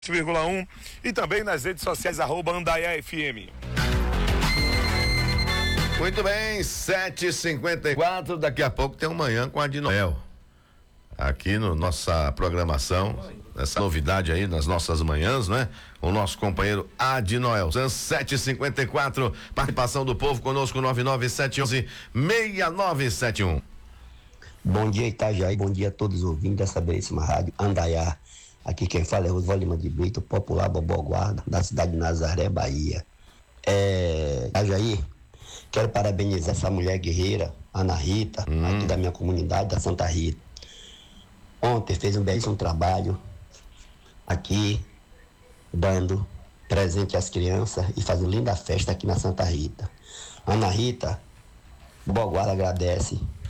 1 e também nas redes sociais @AndaiaFM. Muito bem, 7h54, daqui a pouco tem um Manhã com a de Noel. Aqui no nossa programação, essa novidade aí nas nossas manhãs, né? O nosso companheiro Adi Noel. 7h54, participação do povo conosco, 99711-6971. Bom dia, Itajaí, bom dia a todos os ouvintes dessa belíssima rádio Andaiá. Aqui quem fala é Oswaldo Lima de Brito, popular Bobó Guarda, da cidade de Nazaré, Bahia. Itajaí, quero parabenizar essa mulher guerreira, Ana Rita, aqui da minha comunidade, da Santa Rita. Ontem fez um belíssimo trabalho aqui, dando presente às crianças e fazendo linda festa aqui na Santa Rita. Ana Rita, Bobó Guarda agradece